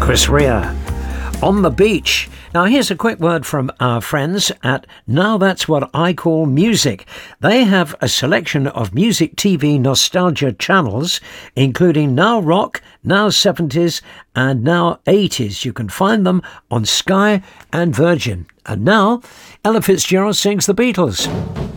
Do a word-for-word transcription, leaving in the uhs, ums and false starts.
Chris Rea, On the Beach. Now here's a quick word from our friends at Now That's What I Call Music. They have a selection of music T V nostalgia channels, including Now Rock, Now seventies and Now eighties. You can find them on Sky and Virgin. And now, Ella Fitzgerald sings The Beatles.